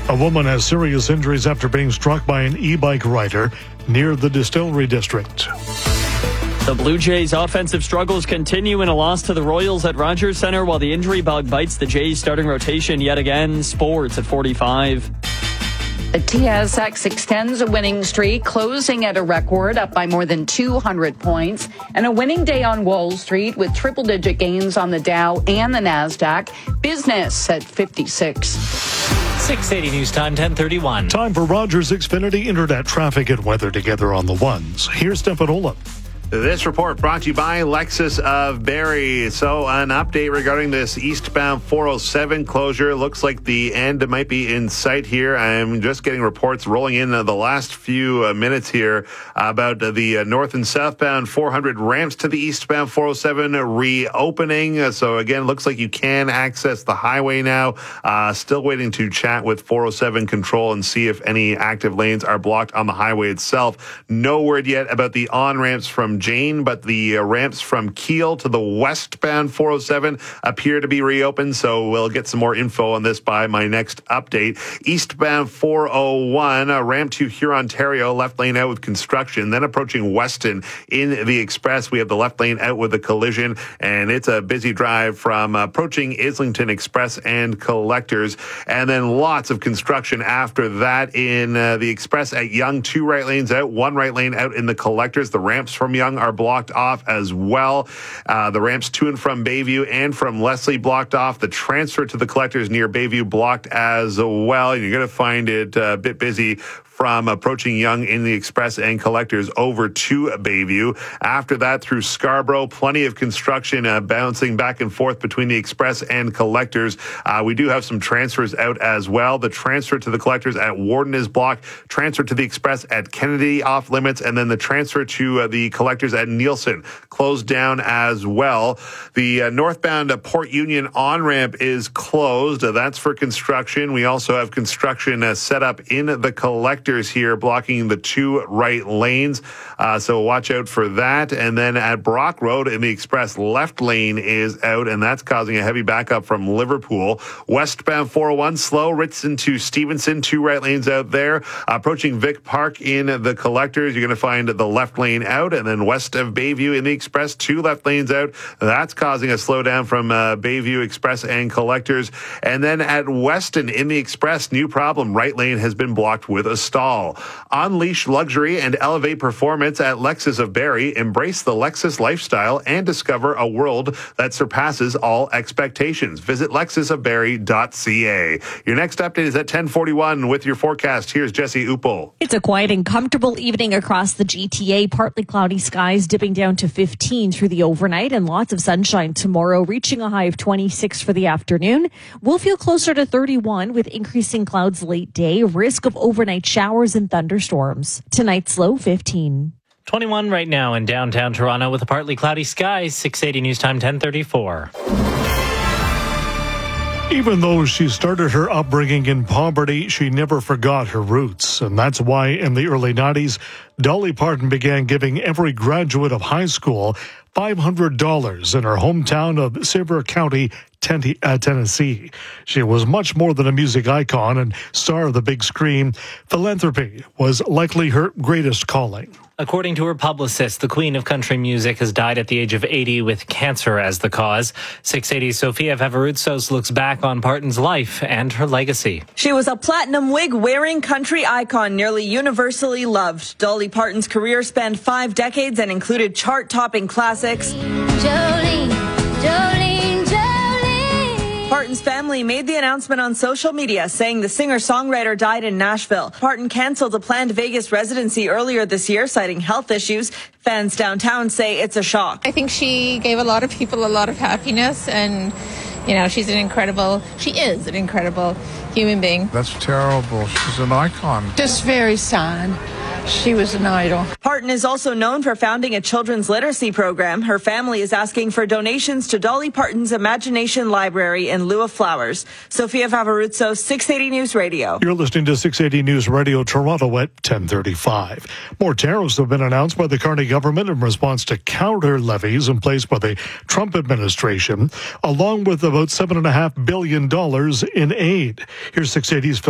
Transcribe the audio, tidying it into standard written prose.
A woman has serious injuries after being struck by an e-bike rider near the Distillery District. The Blue Jays' offensive struggles continue in a loss to the Royals at Rogers Centre while the injury bug bites the Jays' starting rotation yet again. Sports at 45. The TSX extends a winning streak, closing at a record, up by more than 200 points. And a winning day on Wall Street with triple-digit gains on the Dow and the NASDAQ. Business at 56. 680 News Time, 10:31. Time for Rogers Xfinity Internet traffic and weather together on the ones. Here's Stefan Olaf. This report brought to you by Lexus of Barrie. So an update regarding this eastbound 407 closure. Looks like the end might be in sight here. I'm just getting reports rolling in the last few minutes here about the north and southbound 400 ramps to the eastbound 407 reopening. So again, looks like you can access the highway now. Still waiting to chat with 407 control and see if any active lanes are blocked on the highway itself. No word yet about the on-ramps from Jane, but the ramps from Kiel to the westbound 407 appear to be reopened, so we'll get some more info on this by my next update. Eastbound 401, a ramp to Huron, Ontario, left lane out with construction, then approaching Weston in the express. We have the left lane out with a collision, and it's a busy drive from approaching Islington Express and Collectors, and then lots of construction after that in the express at Yonge. 2 right lanes out, 1 right lane out in the Collectors. The ramps from Yonge are blocked off as well. The ramps to and from Bayview and from Leslie blocked off. The transfer to the Collectors near Bayview blocked as well. You're going to find it a bit busy from approaching Yonge in the Express and Collectors over to Bayview. After that, through Scarborough, plenty of construction bouncing back and forth between the Express and Collectors. We do have some transfers out as well. The transfer to the Collectors at Warden is blocked. Transfer to the Express at Kennedy off limits. And then the transfer to the Collectors at Nielsen closed down as well. The northbound Port Union on-ramp is closed. That's for construction. We also have construction set up in the Collectors here, blocking the 2 right lanes. So watch out for that. And then at Brock Road in the Express, left lane is out, and that's causing a heavy backup from Liverpool. Westbound 401, slow. Ritson to Stevenson, 2 right lanes out there. Approaching Vic Park in the Collectors, you're going to find the left lane out. And then west of Bayview in the Express, 2 left lanes out. That's causing a slowdown from Bayview Express and Collectors. And then at Weston in the Express, new problem. Right lane has been blocked with a stall. Unleash luxury and elevate performance at Lexus of Barrie. Embrace the Lexus lifestyle and discover a world that surpasses all expectations. Visit lexusofbarrie.ca. Your next update is at 10:41 with your forecast. Here's Jesse Uppel. It's a quiet and comfortable evening across the GTA. Partly cloudy skies dipping down to 15 through the overnight and lots of sunshine tomorrow, reaching a high of 26 for the afternoon. We'll feel closer to 31 with increasing clouds late day, risk of overnight showers and thunderstorms. Tonight's low 15. 21 right now in downtown Toronto with a partly cloudy sky. 680 News Time, 10:34. Even though she started her upbringing in poverty, she never forgot her roots. And that's why in the early 90s, Dolly Parton began giving every graduate of high school $500 in her hometown of Sevier County, Tennessee. She was much more than a music icon and star of the big screen. Philanthropy was likely her greatest calling. According to her publicist, the queen of country music has died at the age of 80 with cancer as the cause. 680's Sofia Vavaroutsos looks back on Parton's life and her legacy. She was a platinum wig-wearing country icon, nearly universally loved. Dolly Parton's career spanned 5 decades and included chart-topping classics. Jolene, Jolene, Jolene. Parton's family made the announcement on social media, saying the singer-songwriter died in Nashville. Parton canceled a planned Vegas residency earlier this year, citing health issues. Fans downtown say it's a shock. I think she gave a lot of people a lot of happiness, and you know, she is an incredible human being. That's terrible. She's an icon. Just very sad. She was an idol. Parton is also known for founding a children's literacy program. Her family is asking for donations to Dolly Parton's Imagination Library in lieu of flowers. Sofia Vavaroutsos, 680 News Radio. You're listening to 680 News Radio Toronto at 10:35. More tariffs have been announced by the Carney government in response to counter levies in place by the Trump administration, along with about $7.5 billion in aid. Here's 680's